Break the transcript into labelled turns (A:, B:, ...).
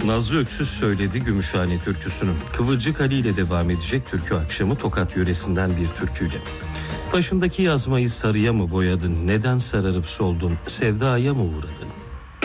A: Nazlı Öksüz söyledi Gümüşhane türküsünü. Kıvırcık Ali ile devam edecek türkü akşamı Tokat yöresinden bir türküyle. Başındaki yazmayı sarıya mı boyadın? Neden sararıp soldun? Sevdaya mı uğradın?